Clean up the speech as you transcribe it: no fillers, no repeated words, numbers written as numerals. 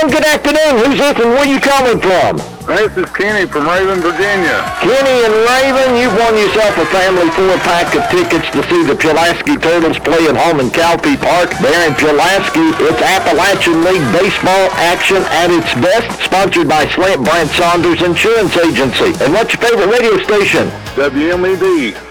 and good afternoon. Who's this and where you coming from? This is Kenny from Raven, Virginia. Kenny and Raven, you've won yourself a family 4-pack of tickets to see the Pulaski Turtles play at home in Calpe Park. There in Pulaski, it's Appalachian League baseball action at its best, sponsored by Slant Brand Saunders Insurance Agency. And what's your favorite radio station? WMED.